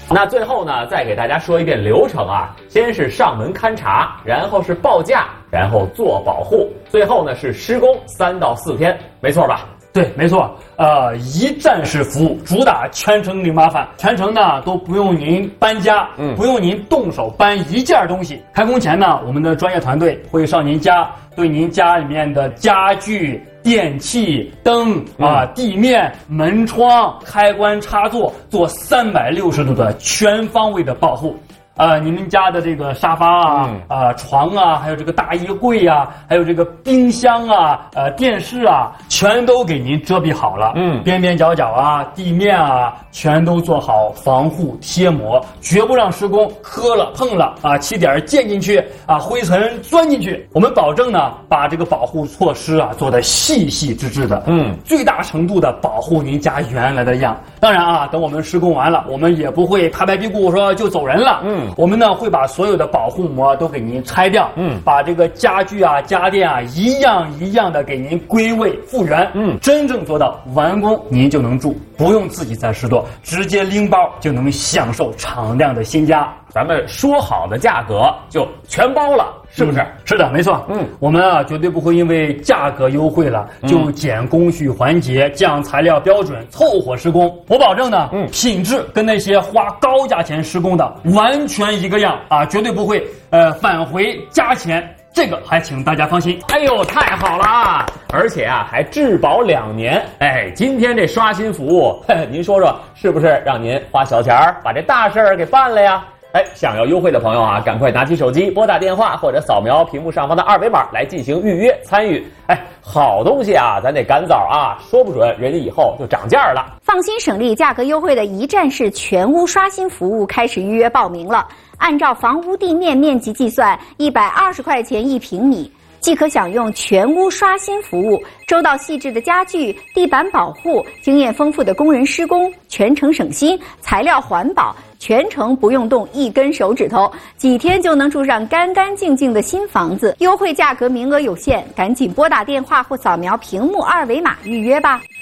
那最后呢，再给大家说一遍流程啊，先是上门勘察，然后是报价，然后做保护，最后呢是施工3到4天，没错吧？ 对，没错，一站式服务，主打全程零麻烦，全程呢都不用您搬家，不用您动手搬一件东西。开工前呢，我们的专业团队会上您家，对您家里面的家具、电器、灯地面、门窗、开关插座做360度的全方位的保护。你们家的这个沙发床啊，还有这个大衣柜啊，还有这个冰箱啊，电视啊，全都给您遮蔽好了。边边角角啊，地面啊，全都做好防护贴膜，绝不让施工磕了碰了起点溅进去灰尘钻进去。我们保证呢，把这个保护措施做得细细致致的，最大程度的保护您家原来的样。当然等我们施工完了，我们也不会拍拍屁股说就走人了。我们呢会把所有的保护膜都给您拆掉，把这个家具家电一样一样的给您归位复原，真正做到完工您就能住，不用自己再拾掇，直接拎包就能享受敞亮的新家。 咱们说好的价格就全包了，是不是？ 是的，没错。我们绝对不会因为价格优惠了就减工序环节、降材料标准、凑合施工。我保证呢，品质跟那些花高价钱施工的完全一个样绝对不会返回加钱。这个还请大家放心。 哎呦，太好了而且还质保2年。今天这刷新服务，您说说是不是让您花小钱把这大事儿给办了呀？想要优惠的朋友赶快拿起手机拨打电话或者扫描屏幕上方的2维码来进行预约参与。好东西咱得赶早说不准人家以后就涨价了。 放心省力价格优惠的一站式全屋刷新服务开始预约报名了。按照房屋地面面积计算，120块钱1平米，即可享用全屋刷新服务，周到细致的家具、地板保护，经验丰富的工人施工，全程省心，材料环保，全程不用动1根手指头，几天就能住上干干净净的新房子。优惠价格名额有限，赶紧拨打电话或扫描屏幕2维码预约吧。